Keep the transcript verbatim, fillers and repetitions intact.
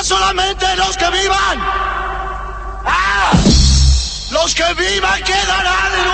solamente los que vivan. ¡Ah! Los que vivan quedarán en